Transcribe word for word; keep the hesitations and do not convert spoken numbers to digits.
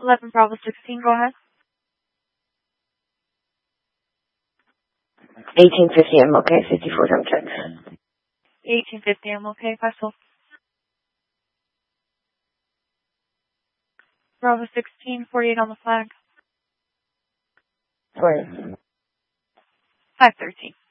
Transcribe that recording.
eleven Bravo sixteen, go ahead. eighteen fifty, I'm okay. fifty-four, don't check. eighteen fifty, I'm okay. Pass hold. Bravo sixteen, forty-eight on the flag. Sorry. five thirteen.